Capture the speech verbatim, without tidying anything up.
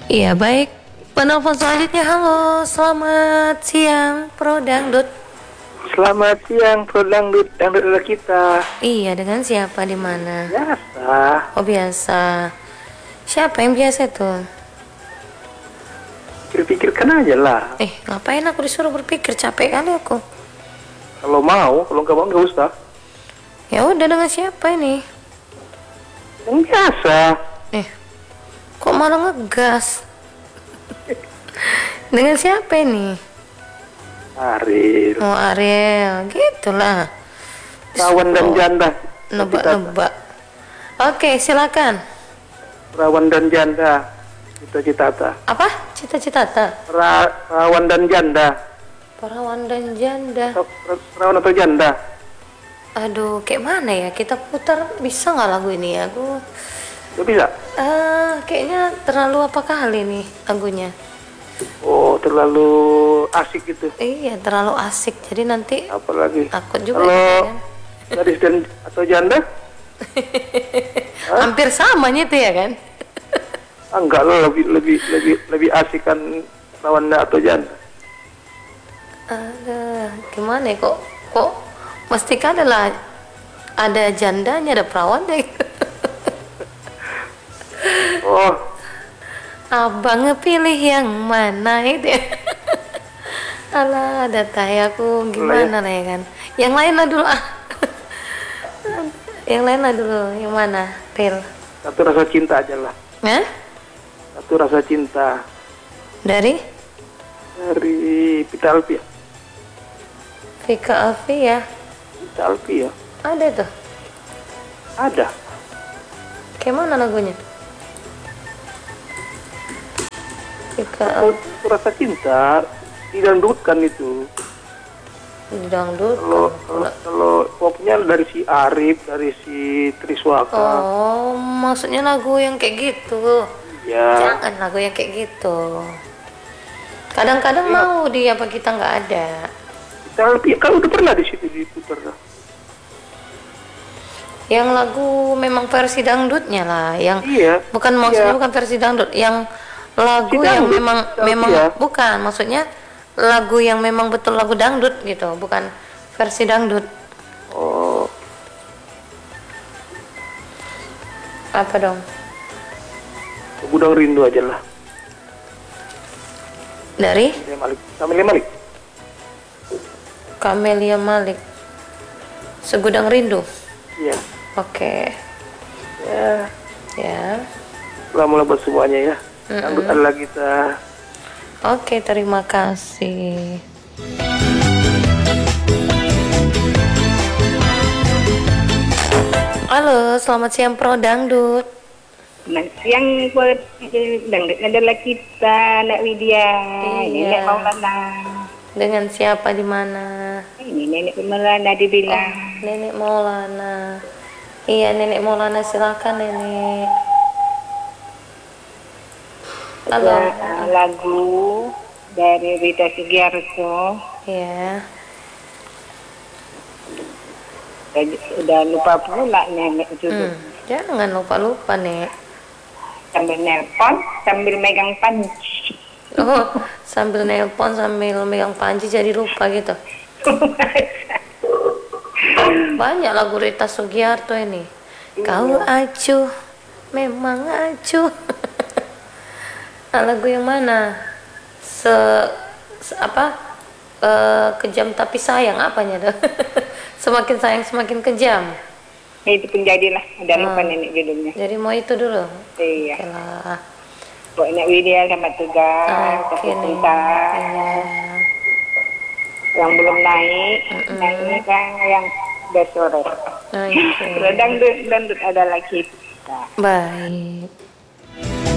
Iya, baik. Penelpon selanjutnya, halo, selamat siang, Pro Dangdut. Selamat siang, Pro Dangdut, Dangdut adalah kita. Iya, dengan siapa di mana? Biasa. Oh, biasa. Siapa yang biasa tuh? Pikir-pikirkan aja lah. Eh, ngapain aku disuruh berpikir? Capek kali aku. Kalau mau, kalau nggak mau nggak usah. Ya udah, dengan siapa ini? Yang biasa. Eh, kok malah ngegas? Dengan siapa ini? Ariel. Oh, Ariel, gitulah. Perawan dan janda. Nebak-nebak. Oke, silakan. Perawan dan janda. Cita-cita. Apa? Cita-cita tak? Pra, perawan dan janda. Perawan dan janda. Atau per- Perawan atau janda. Aduh, kayak mana ya? Kita putar bisa nggak lagu ini ya? Aku Gak bisa. eh kayaknya terlalu apa kali nih lagunya? Oh, terlalu asik gitu. Iya, terlalu asik. Jadi nanti Apalagi. takut juga Kalau kita kan. gadis dan atau janda? Hampir samanya itu ya kan? Ah, enggak lah, lebih lebih lebih lebih asik kan perawan atau janda. Aduh, gimana ya? Kok kok mesti kan adalah ada jandanya, ada perawannya. Oh, Abang ngepilih yang mana itu ya? Alah, ada tay aku gimana lah ya kan? Yang lain lah dulu ah. Yang lain lah dulu, yang mana? Real. satu rasa cinta aja lah. Hah? Satu rasa cinta Dari dari Pita Alpia. Vika Alfia. Pita Alpia. Ada tuh. Ada. Kayak mana lagunya? Vika Satu, Alfia satu rasa cinta didangdutkan itu. di dangdut. Kalau kalau, kalau popnya dari si Arif, dari si Triswaka. Oh, maksudnya lagu yang kayak gitu. Ya. Jangan lagu yang kayak gitu. Kadang-kadang Ya. mau dia apa kita nggak ada. Pita Alpia kan udah pernah di situ diputar. Yang lagu memang versi dangdutnya lah, yang Iya. bukan maksudnya Iya. bukan versi dangdut, yang lagu Si yang dangdut, memang tapi memang ya. bukan, maksudnya lagu yang memang betul lagu dangdut gitu, bukan versi dangdut. Oh, Apa dong? Gudang Rindu aja lah. Dari Camelia Malik. Camelia Malik. Camelia Malik. Segudang Rindu. Iya. Oke. Ya. Ya. Selamat buat semuanya ya. Mm-mm. Dangdut adalah kita. Oke, terima kasih. Halo, selamat siang Pro Dangdut. Selamat siang buat Dangdut adalah kita, Nak Widya, Iya. Nenek Maulana. Dengan siapa di mana? Ini Nenek Maulana dibilang. Nenek Maulana. Iya, Nenek Maulana, silakan Nenek. Halo. Ada lagu dari Rita Sugiarto. Iya. Udah lupa pula Nenek juga. Hmm, jangan lupa-lupa, Nek. Sambil nelpon, sambil megang panci. Oh, sambil nelpon sambil megang panci jadi lupa gitu. Banyak lagu Rita Sugiarto ini. Kau acuh, memang acuh. Nah, lagu yang mana? Se, se apa? Eh, kejam tapi sayang apanya tuh? Semakin sayang semakin kejam. Itu pun jadilah, ada lupa Hmm. Nenek judulnya. Jadi mau itu dulu. Iya. Oke lah. Buat Nak Widya sama tugas, Oke satu nih. cinta. Iya. Yang belum naik, naik kan yang udah sore. Oke. Dangdut, dangdut adalah kita. Baik.